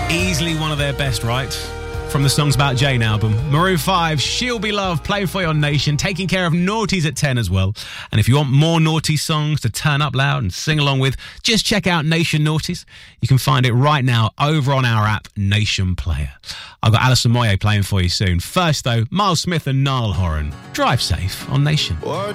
Easily one of their best, right? From the Songs About Jane album. Maroon 5, She'll Be Loved, playing for your nation, taking care of naughties at 10 as well. And if you want more naughty songs to turn up loud and sing along with, just check out Nation Naughties. You can find it right now over on our app, Nation Player. I've got Alison Moyet playing for you soon. First, though, Miles Smith and Niall Horan. Drive safe on Nation.